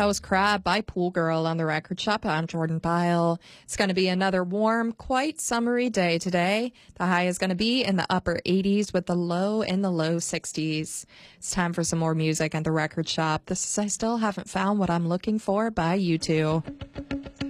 That was Crab by Pool Girl on the Record Shop. I'm Jordan Byle. It's going to be another warm, quite summery day today. The high is going to be in the upper 80s with the low in the low 60s. It's time for some more music at the Record Shop. This is I Still Haven't Found What I'm Looking For by U2.